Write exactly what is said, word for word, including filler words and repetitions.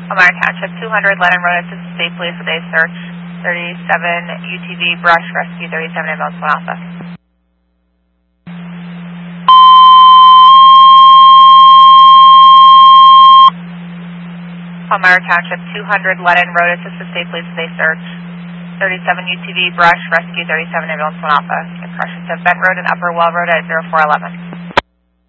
Elmira Township, two hundred Lennon Road, assist the state police with a search. thirty-seven U T V, brush, rescue thirty-seven ambulance, one Alpha. Elmira Township, two hundred Lennon Road, assist the state police with a search. thirty-seven U T V, brush, rescue thirty-seven ambulance, one Alpha. Impressions of Bent Road and Upper Well Road at zero four eleven.